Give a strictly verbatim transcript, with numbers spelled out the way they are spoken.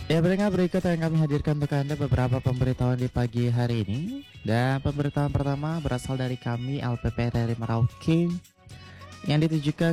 Ya, pendengar, berikut yang kami hadirkan untuk Anda beberapa pemberitahuan di pagi hari ini. Dan pemberitahuan pertama berasal dari kami L P P R R I Merauke yang ditujukan